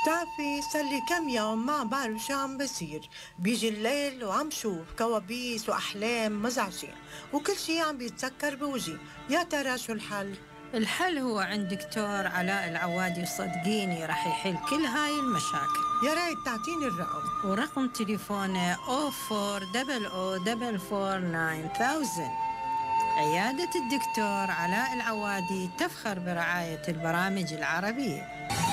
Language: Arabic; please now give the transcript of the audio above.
بتعرفي صار لي كم يوم ما بعرف شو عم بصير. بيجي الليل وعم شوف كوابيس وأحلام مزعجة، وكل شي عم بيتسكر بوجهي. يا ترى شو الحل؟ الحل هو عند دكتور علاء العوادي، صدقيني راح يحل كل هاي المشاكل. يا ريت تعطيني الرقم. ورقم تليفونه 0400449000. عيادة الدكتور علاء العوادي تفخر برعاية البرامج العربية.